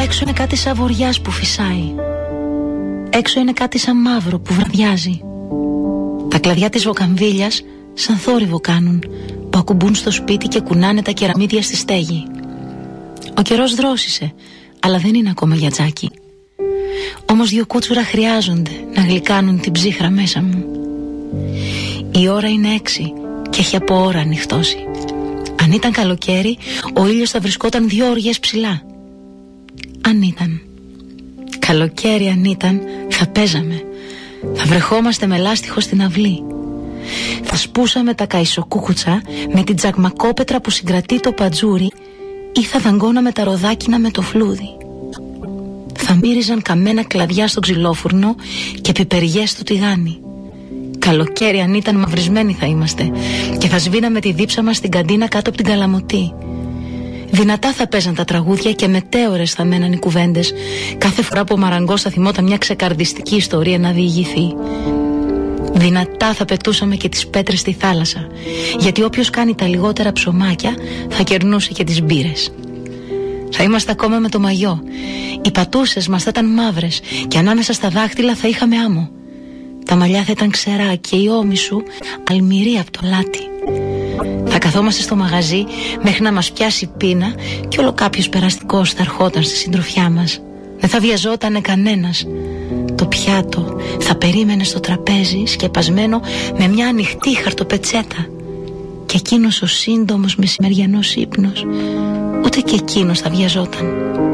Έξω είναι κάτι σαν βοριάς που φυσάει. Έξω είναι κάτι σαν μαύρο που βραδιάζει. Τα κλαδιά της βοκαμβίλιας σαν θόρυβο κάνουν, που ακουμπούν στο σπίτι και κουνάνε τα κεραμίδια στη στέγη. Ο καιρός δρόσισε, αλλά δεν είναι ακόμα για τζάκι. Όμως 2 κούτσουρα χρειάζονται να γλυκάνουν την ψύχρα μέσα μου. Η ώρα είναι 6 και έχει από ώρα ανοιχτώσει. Αν ήταν καλοκαίρι, ο ήλιος θα βρισκόταν 2 οργές ψηλά. Αν ήταν καλοκαίρι, αν ήταν, θα παίζαμε. Θα βρεχόμαστε με λάστιχο στην αυλή. Θα σπούσαμε τα καϊσοκούκουτσα με την τζακμακόπετρα που συγκρατεί το πατζούρι, ή θα δαγκώναμε τα ροδάκινα με το φλούδι. Θα μύριζαν καμένα κλαδιά στο ξυλόφουρνο και πιπεριές στο τηγάνι. Καλοκαίρι, αν ήταν, μαυρισμένοι θα είμαστε, και θα σβήναμε τη δίψα μας στην καντίνα κάτω από την Καλαμωτή. Δυνατά θα παίζαν τα τραγούδια και μετέωρες θα μέναν οι κουβέντες, κάθε φορά που ο Μαραγκός θα θυμόταν μια ξεκαρδιστική ιστορία να διηγηθεί. Δυνατά θα πετούσαμε και τις πέτρες στη θάλασσα, γιατί όποιος κάνει τα λιγότερα ψωμάκια θα κερνούσε και τις μπύρες. Θα είμαστε ακόμα με το μαγιό. Οι πατούσες μας θα ήταν μαύρες και ανάμεσα στα δάχτυλα θα είχαμε άμμο. Τα μαλλιά θα ήταν ξερά και η ώμη σου αλμυρή από το λάτι. Θα καθόμαστε στο μαγαζί μέχρι να μας πιάσει πείνα και όλο κάποιος περαστικός θα ερχόταν στη συντροφιά μας. Δεν θα βιαζότανε κανένας. Το πιάτο θα περίμενε στο τραπέζι σκεπασμένο με μια ανοιχτή χαρτοπετσέτα. Και εκείνος ο σύντομος μεσημεριανός ύπνος, ούτε και εκείνος θα βιαζόταν.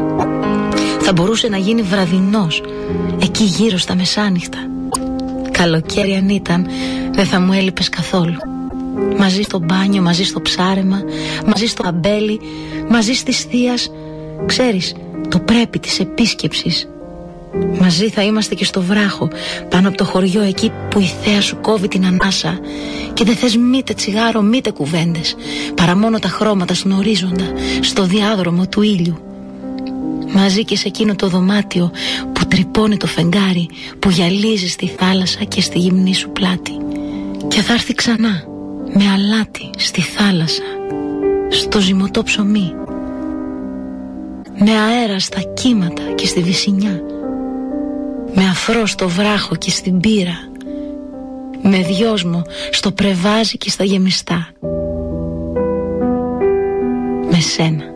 Θα μπορούσε να γίνει βραδινός εκεί γύρω στα μεσάνυχτα. Καλοκαίρι αν ήταν, δεν θα μου έλειπες καθόλου. Μαζί στο μπάνιο, μαζί στο ψάρεμα, μαζί στο αμπέλι, μαζί στις θείας. Ξέρεις, το πρέπει της επίσκεψης. Μαζί θα είμαστε και στο βράχο, πάνω από το χωριό, εκεί που η θέα σου κόβει την ανάσα και δεν θες μήτε τσιγάρο, μήτε κουβέντες, παρά μόνο τα χρώματα στον ορίζοντα, στο διάδρομο του ήλιου. Μαζί και σε εκείνο το δωμάτιο που τρυπώνει το φεγγάρι, που γυαλίζει στη θάλασσα και στη γυμνή σου πλάτη. Και θα έρθει ξανά με αλάτι στη θάλασσα, στο ζυμωτό ψωμί, με αέρα στα κύματα και στη βυσσινιά, με αφρό στο βράχο και στην πύρα, με δυόσμο στο πρεβάζι και στα γεμιστά, με σένα.